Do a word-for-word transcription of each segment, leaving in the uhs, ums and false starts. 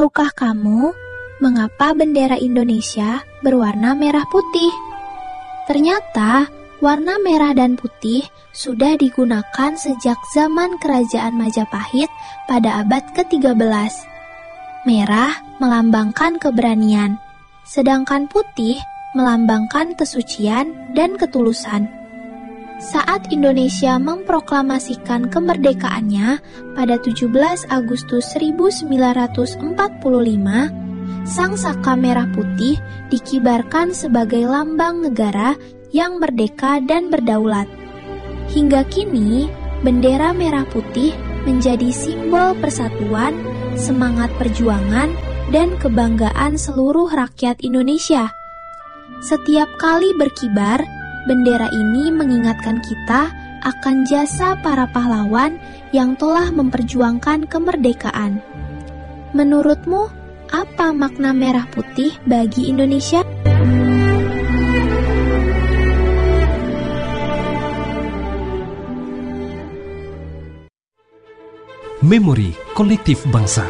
Tahukah kamu mengapa bendera Indonesia berwarna merah putih? Ternyata warna merah dan putih sudah digunakan sejak zaman Kerajaan Majapahit pada abad ke tiga belas. Merah melambangkan keberanian, sedangkan putih melambangkan kesucian dan ketulusan. Saat Indonesia memproklamasikan kemerdekaannya pada tujuh belas Agustus seribu sembilan ratus empat puluh lima, sang saka merah putih dikibarkan sebagai lambang negara yang merdeka dan berdaulat. Hingga kini, bendera merah putih menjadi simbol persatuan, semangat perjuangan, dan kebanggaan seluruh rakyat Indonesia. Setiap kali berkibar, bendera ini mengingatkan kita akan jasa para pahlawan yang telah memperjuangkan kemerdekaan. Menurutmu, apa makna merah putih bagi Indonesia? Memori kolektif bangsa.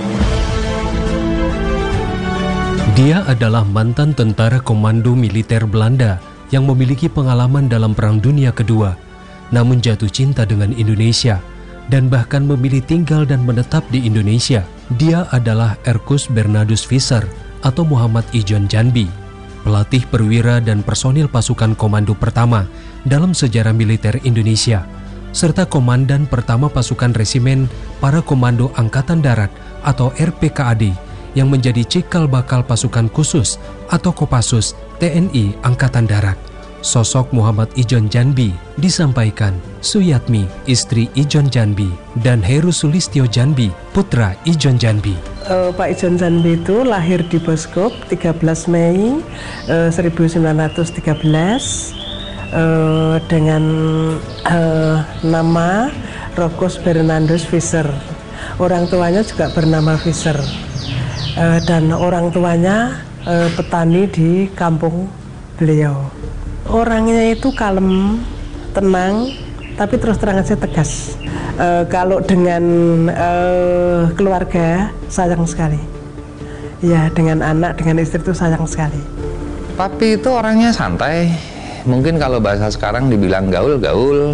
Dia adalah mantan tentara komando militer Belanda yang memiliki pengalaman dalam Perang Dunia Kedua, namun jatuh cinta dengan Indonesia dan bahkan memilih tinggal dan menetap di Indonesia. Dia adalah Erkus Bernardus Visser atau Muhammad Ijon Janbi, pelatih perwira dan personil pasukan komando pertama dalam sejarah militer Indonesia, serta komandan pertama pasukan resimen para komando Angkatan Darat atau R P K A D yang menjadi cikal bakal pasukan khusus atau Kopassus T N I Angkatan Darat. Sosok Muhammad Ijon Janbi disampaikan Suyatmi, istri Ijon Janbi, dan Heru Sulistyo Janbi, putra Ijon Janbi. Uh, Pak Ijon Janbi itu lahir di Boskop tiga belas Mei uh, seribu sembilan ratus tiga belas uh, dengan uh, nama Rokus Bernardus Visser. Orang tuanya juga bernama Visser. Uh, dan orang tuanya uh, petani di kampung beliau. Orangnya itu kalem, tenang, tapi terus terang aja tegas. Uh, kalau dengan uh, keluarga sayang sekali. Ya, dengan anak, dengan istri itu sayang sekali. Papi itu orangnya santai. Mungkin kalau bahasa sekarang dibilang gaul-gaul,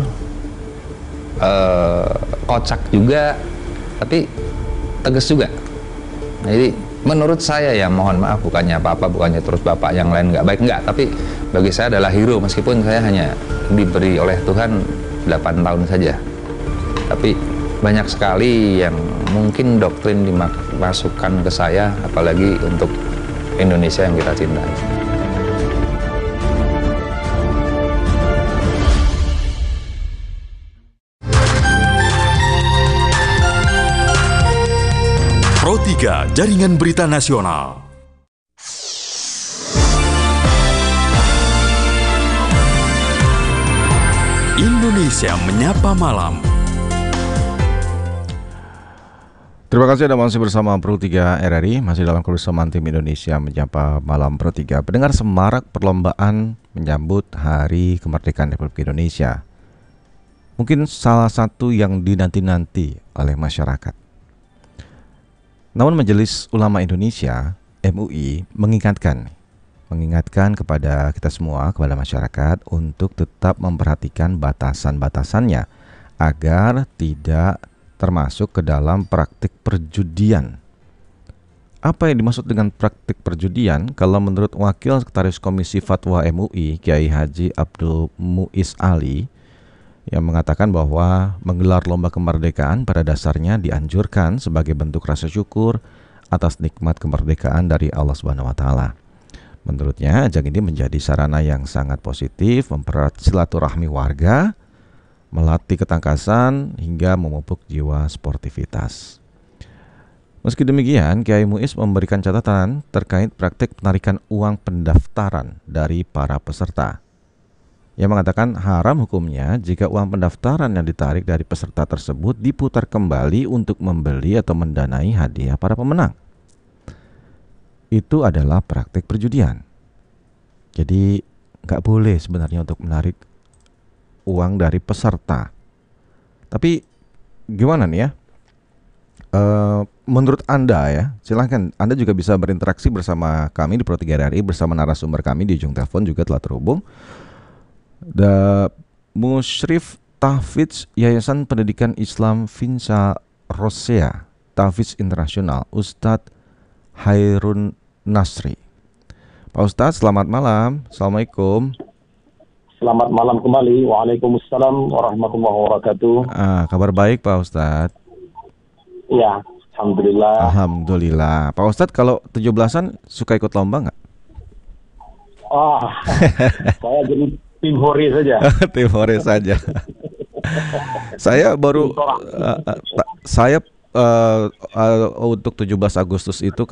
uh, kocak juga, tapi tegas juga. Jadi menurut saya ya, mohon maaf, bukannya apa-apa, bukannya terus bapak yang lain nggak baik, nggak, tapi bagi saya adalah hero, meskipun saya hanya diberi oleh Tuhan delapan tahun saja. Tapi banyak sekali yang mungkin doktrin dimasukkan ke saya, apalagi untuk Indonesia yang kita cintai. Pro tiga Jaringan Berita Nasional. Indonesia Menyapa Malam. Terima kasih Anda masih bersama Pro tiga R R I, masih dalam kebersamaan tim Indonesia Menyapa Malam Pro tiga. Pendengar, semarak perlombaan menyambut Hari Kemerdekaan Republik Indonesia. Mungkin salah satu yang dinanti-nanti oleh masyarakat. Namun Majelis Ulama Indonesia M U I mengingatkan mengingatkan kepada kita semua, kepada masyarakat untuk tetap memperhatikan batasan-batasannya agar tidak termasuk ke dalam praktik perjudian. Apa yang dimaksud dengan praktik perjudian? Kalau menurut Wakil Sekretaris Komisi Fatwa M U I, Kiai Haji Abdul Muiz Ali, yang mengatakan bahwa menggelar lomba kemerdekaan pada dasarnya dianjurkan sebagai bentuk rasa syukur atas nikmat kemerdekaan dari Allah Subhanahu wa taala. Menurutnya, ajang ini menjadi sarana yang sangat positif mempererat silaturahmi warga, melatih ketangkasan hingga memupuk jiwa sportivitas. Meski demikian, Kiai Muiz memberikan catatan terkait praktik penarikan uang pendaftaran dari para peserta. Ia mengatakan haram hukumnya jika uang pendaftaran yang ditarik dari peserta tersebut diputar kembali untuk membeli atau mendanai hadiah para pemenang. Itu adalah praktik perjudian. Jadi nggak boleh sebenarnya untuk menarik uang dari peserta. Tapi gimana nih ya? E, menurut Anda ya, silahkan Anda juga bisa berinteraksi bersama kami di Pro tiga R R I bersama narasumber kami di ujung telepon juga telah terhubung. Da Musyrif Tahfidz Yayasan Pendidikan Islam Vinsa Rosea Tahfidz Internasional, Ustadz Hairun Nasri. Pak Ustadz, selamat malam. Assalamualaikum. Selamat malam kembali. Waalaikumsalam warahmatullahi wabarakatuh. Ah, kabar baik Pak Ustadz. Ya, alhamdulillah. Alhamdulillah. Pak Ustadz, kalau tujuh belasan suka ikut lomba nggak? Ah, saya jadi tim hore saja. Tim hore saja. Saya baru uh, uh, saya uh, uh, untuk tujuh belas Agustus itu